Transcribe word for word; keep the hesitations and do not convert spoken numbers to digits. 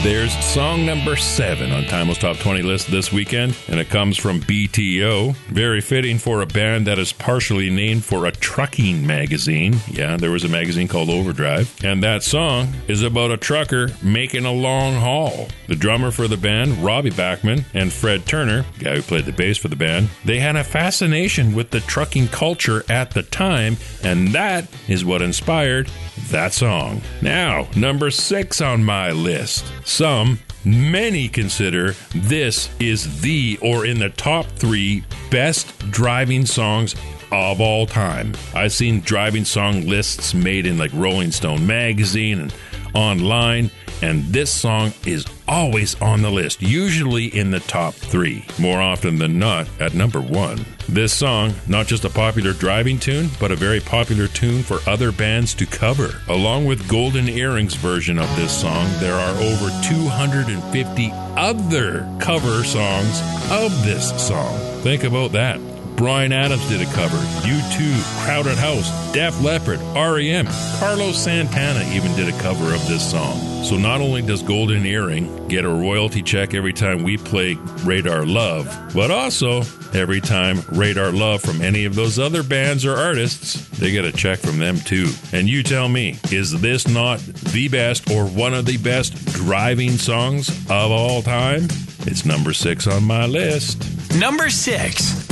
There's song number seven on Timeless Top twenty list this weekend, and it comes from B T O. Very fitting for a band that is partially named for a trucking magazine. Yeah, there was a magazine called Overdrive. And that song is about a trucker making a long haul. The drummer for the band, Robbie Bachman, and Fred Turner, the guy who played the bass for the band, they had a fascination with the trucking culture at the time, and that is what inspired that song. Now, number six on my list. Some, many consider this is the or in the top three best driving songs of all time. I've seen driving song lists made in like Rolling Stone magazine and online, and this song is always on the list, usually in the top three, more often than not at number one. This song, not just a popular driving tune, but a very popular tune for other bands to cover. Along with Golden Earrings' version of this song, there are over two hundred fifty other cover songs of this song. Think about that. Bryan Adams did a cover, U two, Crowded House, Def Leppard, R E M, Carlos Santana even did a cover of this song. So not only does Golden Earring get a royalty check every time we play Radar Love, but also every time Radar Love from any of those other bands or artists, they get a check from them too. And you tell me, is this not the best or one of the best driving songs of all time? It's number six on my list. Number six.